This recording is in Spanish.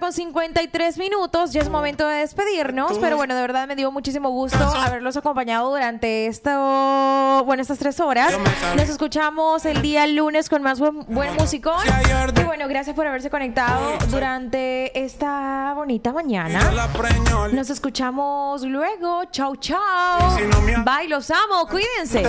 con 53 minutos. Ya es momento de despedirnos. Pero bueno, de verdad me dio muchísimo gusto haberlos acompañado durante estas 3 horas. Nos escuchamos el día lunes con más buen musicón. Y bueno, gracias por haberse conectado durante esta bonita mañana. Nos escuchamos luego. Chau, chau. Bye, los amo. Cuídense.